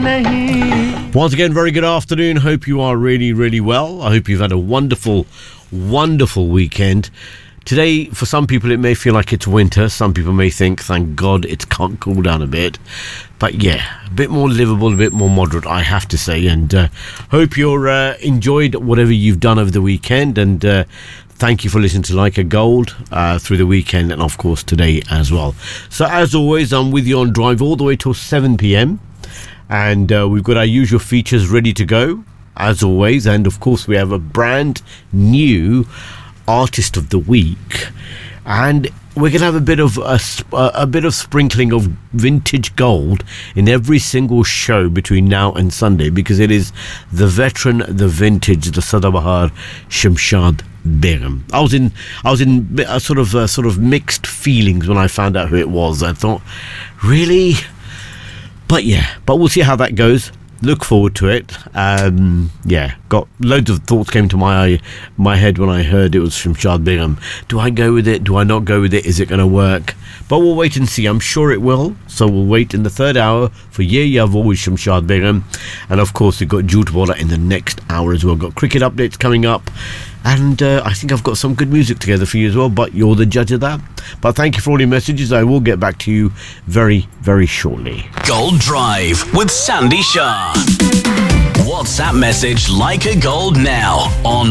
nahi. Once again, very good afternoon. Hope you are really, really well. I hope you've had a wonderful, wonderful weekend. Today, for some people, it may feel like it's winter. Some people may think, thank God, it's cooled down a bit. But yeah, a bit more livable, a bit more moderate, I have to say. And hope you're enjoyed whatever you've done over the weekend. And thank you for listening to Like a Gold through the weekend and, of course, today as well. So, as always, I'm with you on Drive all the way till 7 p.m. And we've got our usual features ready to go, as always. And, of course, we have a brand new Artist of the Week, and we're going to have a bit of sprinkling of vintage gold in every single show between now and Sunday, because it is the veteran, the vintage, the Sadabahar Shamshad Begum. I was in sort of mixed feelings when I found out who it was. I thought, really? But we'll see how that goes. Look forward to it. Got loads of thoughts came to my head when I heard it was Shamshad Begum. Do I go with it? Do I not go with it? Is it going to work? But we'll wait and see. I'm sure it will. So we'll wait in the third hour for Ye Yavo with Shamshad Begum. And of course, we've got Jute Bola in the next hour as well. Got cricket updates coming up. And I think I've got some good music together for you as well, but you're the judge of that. But thank you for all your messages. I will get back to you very, very shortly. Gold Drive with Sandy Shah. WhatsApp message Like a Gold now on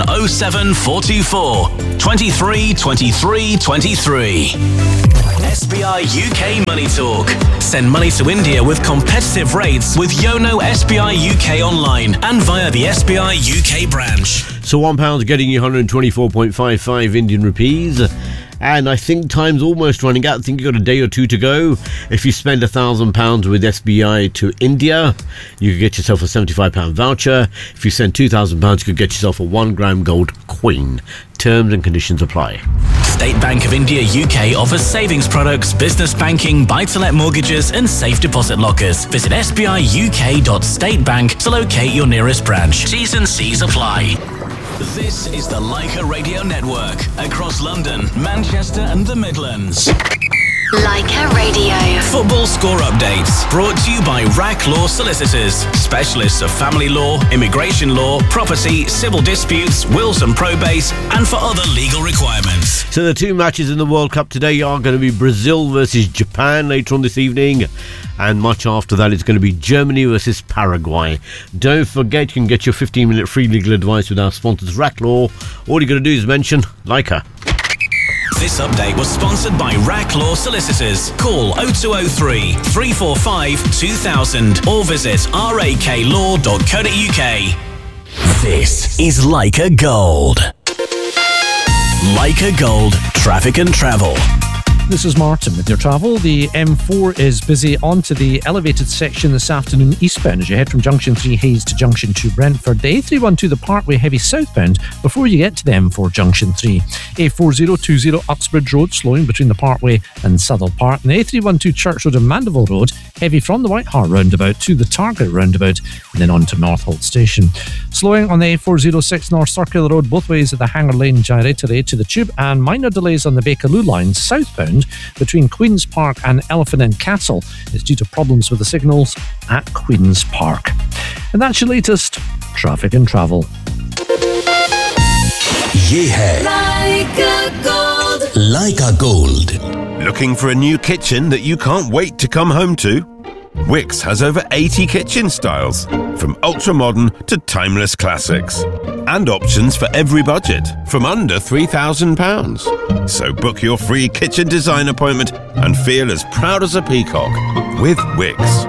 07424 23 23 23. SBI UK Money Talk. Send money to India with competitive rates with Yono SBI UK online and via the SBI UK branch. So £1 getting you 124.55 Indian rupees. And I think time's almost running out. I think you've got a day or two to go. If you spend £1,000 with SBI to India, you could get yourself a £75 voucher. If you send £2,000, you could get yourself a 1 gram gold coin. Terms and conditions apply. State Bank of India UK offers savings products, business banking, buy-to-let mortgages and safe deposit lockers. Visit sbiuk.statebank to locate your nearest branch. T's and C's apply. This is the Leica Radio Network across London, Manchester and the Midlands. Leica Radio. Football score updates brought to you by Rack Law Solicitors, specialists of family law, immigration law, property, civil disputes, wills and probate, and for other legal requirements. So the two matches in the World Cup today are going to be Brazil versus Japan later on this evening, and much after that it's going to be Germany versus Paraguay. Don't forget, you can get your 15-minute free legal advice with our sponsors Rack Law. All you got to do is mention Leica. This update was sponsored by Rack Law Solicitors. Call 0203 345 2000 or visit raklaw.co.uk. This is Leica Gold. Leica Gold, traffic and travel. This is Martin with your travel. The M4 is busy onto the elevated section this afternoon eastbound as you head from Junction 3 Hayes to Junction 2 Brentford. The A312 the Parkway heavy southbound before you get to the M4 Junction 3. A4020 Uxbridge Road slowing between the Parkway and Southall Park. And the A312 Church Road and Mandeville Road heavy from the White Hart roundabout to the Target roundabout and then on to Northolt Station. Slowing on the A406 North Circular Road both ways at the Hanger Lane Gyratory to the Tube, and minor delays on the Bakerloo line southbound between Queen's Park and Elephant and Castle. It's due to problems with the signals at Queen's Park. And that's your latest traffic and travel. Yeah. Like a Gold. Leica Gold. Looking for a new kitchen that you can't wait to come home to? Wickes has over 80 kitchen styles, from ultra-modern to timeless classics. And options for every budget, from under £3,000. So book your free kitchen design appointment and feel as proud as a peacock with Wickes.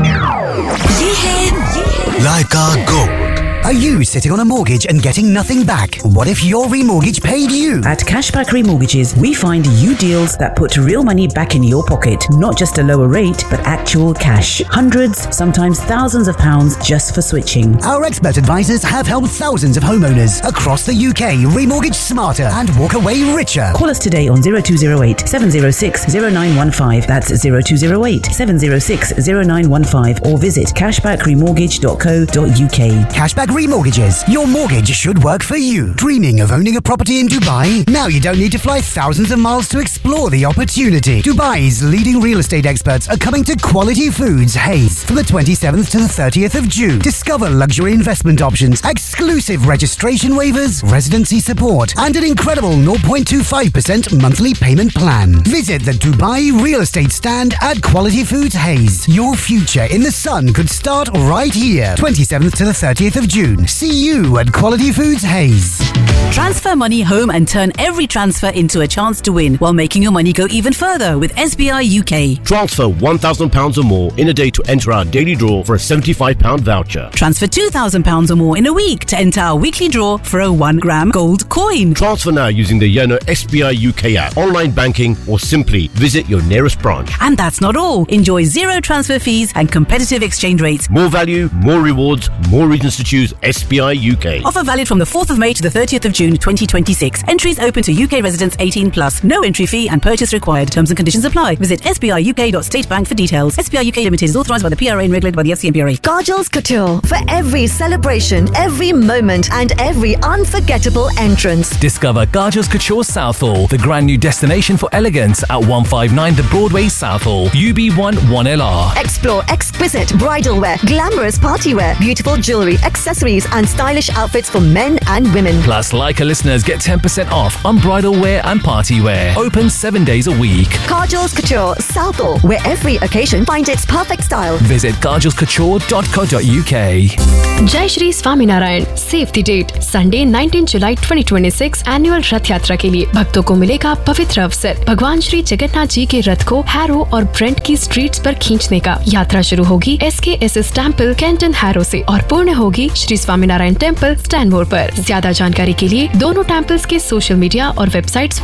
Leica Gold. Are you sitting on a mortgage and getting nothing back? What if your remortgage paid you? At Cashback Remortgages, we find you deals that put real money back in your pocket. Not just a lower rate, but actual cash. Hundreds, sometimes thousands of pounds just for switching. Our expert advisors have helped thousands of homeowners across the UK remortgage smarter and walk away richer. Call us today on 0208 706 0915. That's 0208 706 0915 or visit cashbackremortgage.co.uk. Cashback Remortgages. Your mortgage should work for you. Dreaming of owning a property in Dubai? Now you don't need to fly thousands of miles to explore the opportunity. Dubai's leading real estate experts are coming to Quality Foods Hayes from the 27th to the 30th of June. Discover luxury investment options, exclusive registration waivers, residency support, and an incredible 0.25% monthly payment plan. Visit the Dubai Real Estate Stand at Quality Foods Hayes. Your future in the sun could start right here. 27th to the 30th of June. See you at Quality Foods Hayes. Transfer money home and turn every transfer into a chance to win while making your money go even further with SBI UK. Transfer £1,000 or more in a day to enter our daily draw for a £75 voucher. Transfer £2,000 or more in a week to enter our weekly draw for a 1 gram gold coin. Transfer now using the Yono SBI UK app, online banking, or simply visit your nearest branch. And that's not all. Enjoy zero transfer fees and competitive exchange rates. More value, more rewards, more reasons to choose SBI UK. Offer valid from the 4th of May to the 30th of June 2026. Entries open to UK residents 18+. No entry fee and purchase required. Terms and conditions apply. Visit sbiuk.statebank for details. SBI UK Limited is authorised by the PRA and regulated by the FCMPRA. Kajal's Couture. For every celebration, every moment, and every unforgettable entrance. Discover Kajal's Couture Southall, the grand new destination for elegance at 159 The Broadway Southall, UB1 1LR. Explore exquisite bridal wear, glamorous party wear, beautiful jewellery, accessories, and stylish outfits for men and women. Plus, Leica listeners get 10% off on bridal wear and party wear. Open 7 days a week. Kajal's Couture Southall, where every occasion finds its perfect style. Visit kajalscouture.co.uk. जय Shri Swaminarayan. Save the date Sunday 19 July 2026 annual रथ यात्रा के लिए भक्तों को मिलेगा पवित्र अवसर। भगवान श्री जगन्नाथ जी के रथ को हैरो और ब्रेंट की स्ट्रीट्स पर खींचने का। यात्रा शुरू होगी SKSS टेम्पल कैंटन हैरो से और पूर्ण होगी श्री स्वामीनारायण टेम्पल स्टैनमोर पर। ज्यादा जानकारी के लिए दोनों टेम्पल्स के सोशल मीडिया और वेबसाइट्स